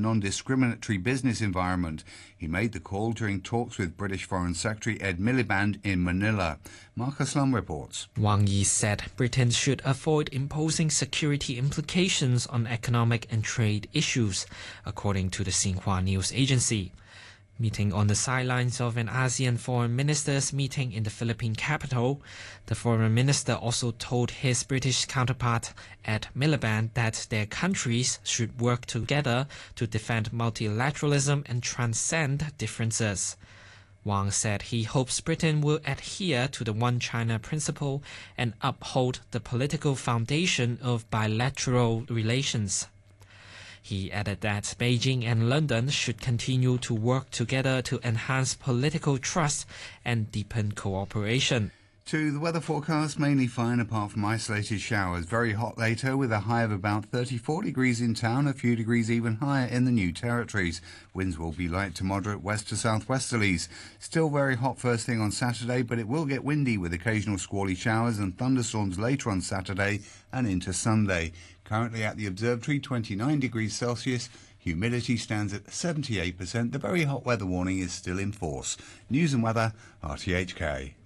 non-discriminatory business environment. He made the call during talks with British Foreign Secretary Ed Miliband in Manila. Marcus Lum reports. Wang Yi said Britain should avoid imposing security implications on economic and trade issues, according to the Xinhua news agency. Meeting on the sidelines of an ASEAN foreign ministers meeting in the Philippine capital, the foreign minister also told his British counterpart Ed Miliband that their countries should work together to defend multilateralism and transcend differences. Wang said he hopes Britain will adhere to the One China principle and uphold the political foundation of bilateral relations. He added that Beijing and London should continue to work together to enhance political trust and deepen cooperation. To the weather forecast, mainly fine apart from isolated showers. Very hot later with a high of about 34 degrees in town, a few degrees even higher in the New Territories. Winds will be light to moderate west to southwesterlies. Still very hot first thing on Saturday, but it will get windy with occasional squally showers and thunderstorms later on Saturday and into Sunday. Currently at the observatory, 29 degrees Celsius. Humidity stands at 78%. The very hot weather warning is still in force. News and weather, RTHK.